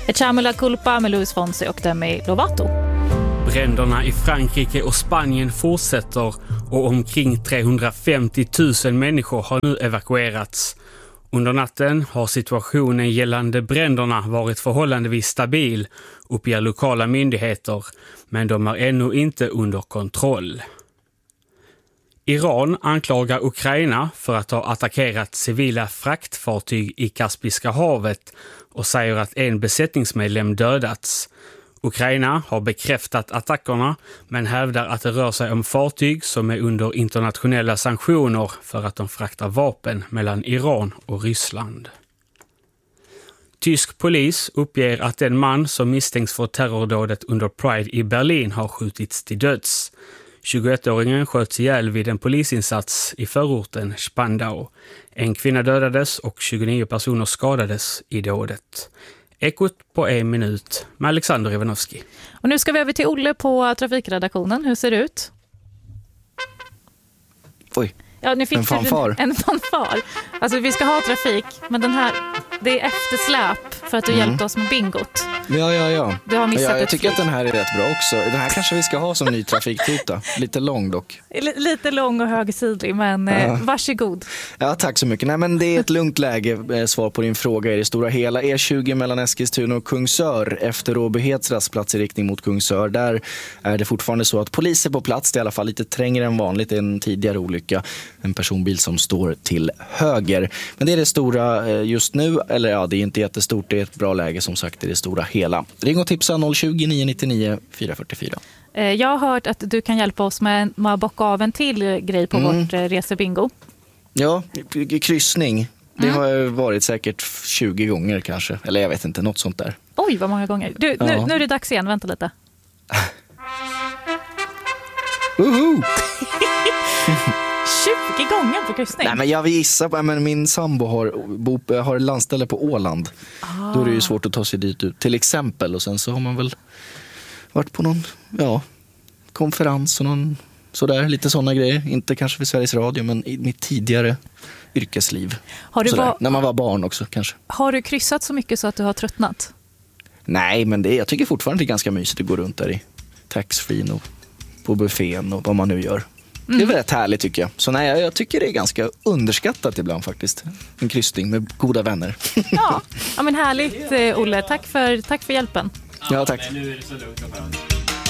Echame la culpa med Luis Fonsi och Demi Lovato. Bränderna i Frankrike och Spanien fortsätter och omkring 350 000 människor har nu evakuerats. Under natten har situationen gällande bränderna varit förhållandevis stabil, uppger lokala myndigheter, men de är ännu inte under kontroll. Iran anklagar Ukraina för att ha attackerat civila fraktfartyg i Kaspiska havet och säger att en besättningsmedlem dödats. Ukraina har bekräftat attackerna men hävdar att det rör sig om fartyg som är under internationella sanktioner för att de fraktar vapen mellan Iran och Ryssland. Tysk polis uppger att en man som misstänks för terrordådet under Pride i Berlin har skjutits till döds. 21-åringen sköts ihjäl vid en polisinsats i förorten Spandau. En kvinna dödades och 29 personer skadades i dådet. Ekot på 1 minut med Alexander Ivanovski. Och nu ska vi över till Olle på trafikredaktionen. Hur ser det ut? Oj, ja, nu fick en fanfar. En fanfar. Alltså vi ska ha trafik, men den här, det är eftersläp för att du hjälpte oss med bingot. Ja. Du har missat jag tycker att den här är rätt bra också. Den här kanske vi ska ha som ny trafiktuta. Lite lång dock. Lite lång och högsidlig, men varsågod. Ja, tack så mycket. Nej, men det är ett lugnt läge. Svar på din fråga i det stora hela. E20 mellan Eskilstuna och Kungsör efter Åbyheds rastplats i riktning mot Kungsör. Där är det fortfarande så att poliser på plats, det är i alla fall lite trängre än vanligt. Det är en tidigare olycka. En personbil som står till höger. Men det är det stora just nu. Eller ja, det är inte jättestort. Det är ett bra läge som sagt i det stora hela. Ring och tipsa 020 999 444. Jag har hört att du kan hjälpa oss med att bocka av en till grej på vårt resebingo. Ja, kryssning. Det har varit säkert 20 gånger kanske. Eller jag vet inte, något sånt där. Oj, vad många gånger. Du, nu är det dags igen, vänta lite. Woho! 20 gånger på kryssning? Nej, men jag vill gissa på, men min sambo har landställe på Åland. Då är det ju svårt att ta sig dit ut, till exempel. Och sen så har man väl varit på någon konferens och någon sådär, lite sådana grejer. Inte kanske för Sveriges Radio, men i mitt tidigare yrkesliv. När man var barn också kanske. Har du kryssat så mycket så att du har tröttnat? Nej, men jag tycker fortfarande det är ganska mysigt att gå runt där i taxfree och på buffén och vad man nu gör. Det är väl rätt härligt tycker jag. Så nej, jag tycker det är ganska underskattat ibland faktiskt. En kryssning med goda vänner. Ja men härligt Olle. Tack för hjälpen. Ja, tack. Nu är det så lugnt.